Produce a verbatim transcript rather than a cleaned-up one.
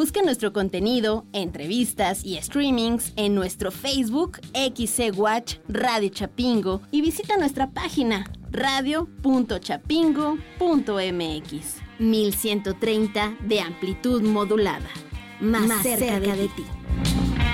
Busca nuestro contenido, entrevistas y streamings en nuestro Facebook X C Watch Radio Chapingo y visita nuestra página radio punto chapingo punto m x. mil ciento treinta de amplitud modulada. Más, Más cerca, cerca de, de ti.